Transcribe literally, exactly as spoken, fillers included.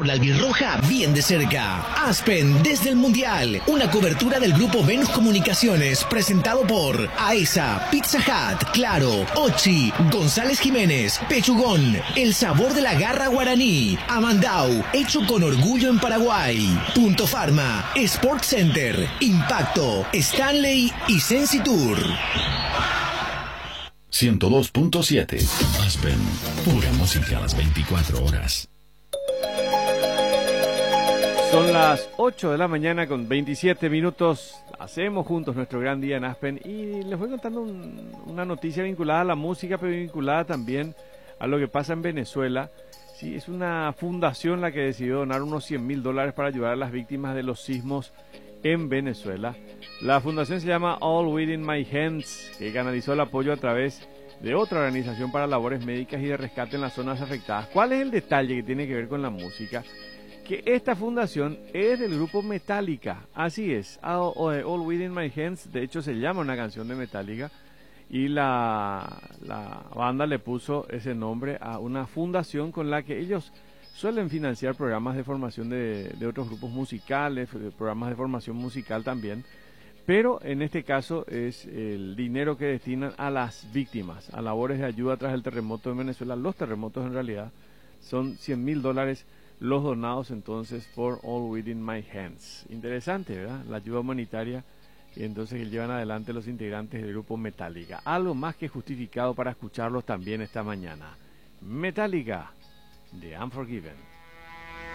la albirroja bien de cerca. Aspen desde el Mundial. Una cobertura del grupo Venus Comunicaciones presentado por AESA, Pizza Hut, Claro, Ochi, González Jiménez, Pechugón, el sabor de la garra guaraní, Amandau, hecho con orgullo en Paraguay, Punto Pharma, Sport Center, Impacto, Stanley y Sensitour. ciento dos punto siete. Aspen, pura música a las veinticuatro horas. Son las ocho de la mañana con veintisiete minutos. Hacemos juntos nuestro gran día en Aspen y les voy contando un, una noticia vinculada a la música, pero vinculada también a lo que pasa en Venezuela. Sí, es una fundación la que decidió donar unos cien mil dólares para ayudar a las víctimas de los sismos en Venezuela. La fundación se llama All Within My Hands, que canalizó el apoyo a través de otra organización para labores médicas y de rescate en las zonas afectadas. ¿Cuál es el detalle que tiene que ver con la música? Que esta fundación es del grupo Metallica, así es, All, All Within My Hands, de hecho se llama una canción de Metallica, y la, la banda le puso ese nombre a una fundación con la que ellos suelen financiar programas de formación de, de otros grupos musicales, programas de formación musical también, pero en este caso es el dinero que destinan a las víctimas, a labores de ayuda tras el terremoto en Venezuela. Los terremotos en realidad son cien mil dólares los donados entonces por All Within My Hands. Interesante, ¿verdad? La ayuda humanitaria y entonces que llevan adelante los integrantes del grupo Metallica. Algo más que justificado para escucharlos también esta mañana. Metallica, The Unforgiven.